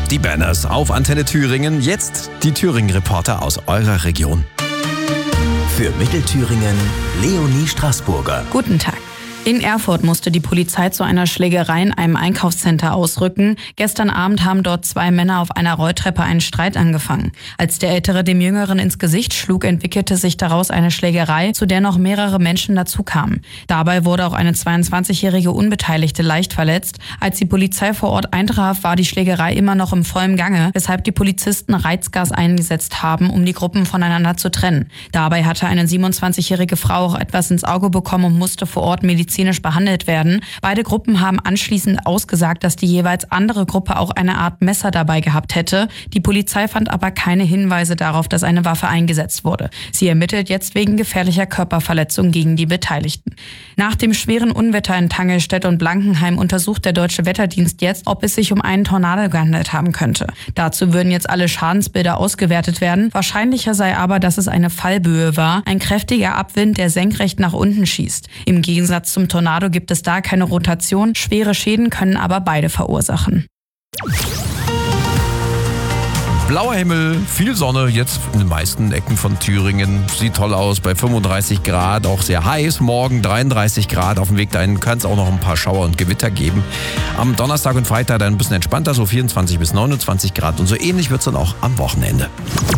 Die Banners auf Antenne Thüringen. Jetzt die Thüringen-Reporter aus eurer Region. Für Mittelthüringen Leonie Straßburger. Guten Tag. In Erfurt musste die Polizei zu einer Schlägerei in einem Einkaufscenter ausrücken. Gestern Abend haben dort 2 Männer auf einer Rolltreppe einen Streit angefangen. Als der Ältere dem Jüngeren ins Gesicht schlug, entwickelte sich daraus eine Schlägerei, zu der noch mehrere Menschen dazukamen. Dabei wurde auch eine 22-jährige Unbeteiligte leicht verletzt. Als die Polizei vor Ort eintraf, war die Schlägerei immer noch im vollen Gange, weshalb die Polizisten Reizgas eingesetzt haben, um die Gruppen voneinander zu trennen. Dabei hatte eine 27-jährige Frau auch etwas ins Auge bekommen und musste vor Ort medizinisch behandelt werden. Beide Gruppen haben anschließend ausgesagt, dass die jeweils andere Gruppe auch eine Art Messer dabei gehabt hätte. Die Polizei fand aber keine Hinweise darauf, dass eine Waffe eingesetzt wurde. Sie ermittelt jetzt wegen gefährlicher Körperverletzung gegen die Beteiligten. Nach dem schweren Unwetter in Tangelstedt und Blankenheim untersucht der Deutsche Wetterdienst jetzt, ob es sich um einen Tornado gehandelt haben könnte. Dazu würden jetzt alle Schadensbilder ausgewertet werden. Wahrscheinlicher sei aber, dass es eine Fallböe war, ein kräftiger Abwind, der senkrecht nach unten schießt. Im Gegensatz zum Tornado gibt es da keine Rotation. Schwere Schäden können aber beide verursachen. Blauer Himmel, viel Sonne, jetzt in den meisten Ecken von Thüringen. Sieht toll aus bei 35 Grad, auch sehr heiß. Morgen 33 Grad. Auf dem Weg dahin kann es auch noch ein paar Schauer und Gewitter geben. Am Donnerstag und Freitag dann ein bisschen entspannter, so 24 bis 29 Grad. Und so ähnlich wird es dann auch am Wochenende.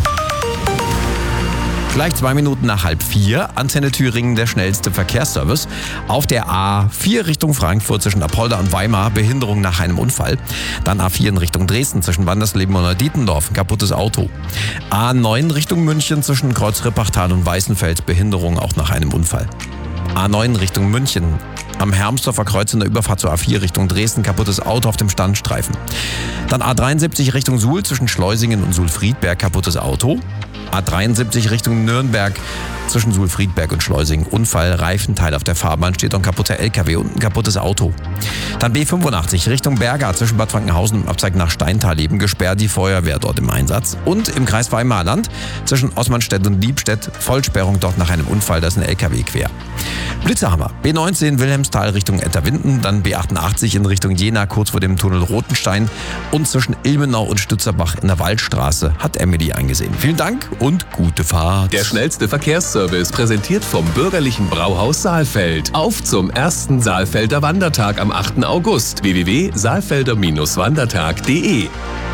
Gleich 2 Minuten nach 3:30, Antenne Thüringen, der schnellste Verkehrsservice. Auf der A4 Richtung Frankfurt zwischen Apolda und Weimar, Behinderung nach einem Unfall. Dann A4 in Richtung Dresden zwischen Wandersleben und Dietendorf, kaputtes Auto. A9 Richtung München zwischen Kreuz-Rippachtal und Weißenfels, Behinderung auch nach einem Unfall. A9 Richtung München. Am Hermsdorfer Kreuz in der Überfahrt zur A4 Richtung Dresden, kaputtes Auto auf dem Standstreifen. Dann A73 Richtung Suhl zwischen Schleusingen und Suhl-Friedberg, kaputtes Auto. A73 Richtung Nürnberg zwischen Suhl-Friedberg und Schleusingen. Unfall, Reifenteil auf der Fahrbahn, steht ein kaputter LKW und ein kaputtes Auto. Dann B85 Richtung Berga zwischen Bad Frankenhausen und Abzweig nach Steintal, eben gesperrt, die Feuerwehr dort im Einsatz. Und im Kreis Weimarer Land zwischen Osmanstedt und Liebstedt, Vollsperrung dort nach einem Unfall, da ist ein LKW quer. Blitzerhammer, B19 Wilhelmsthal Richtung Etterwinden, dann B88 in Richtung Jena, kurz vor dem Tunnel Rotenstein und zwischen Ilmenau und Stützerbach in der Waldstraße hat Emily eingesehen. Vielen Dank und gute Fahrt. Der schnellste Verkehrsservice präsentiert vom bürgerlichen Brauhaus Saalfeld. Auf zum ersten Saalfelder Wandertag am 8. August. www.saalfelder-wandertag.de.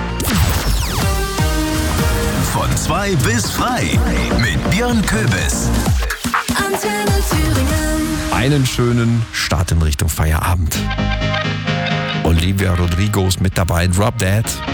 Von 2 bis frei mit Björn Köbis. Antenne Thüringen. Einen schönen Start in Richtung Feierabend. Olivia Rodrigo ist mit dabei, Drop Dead.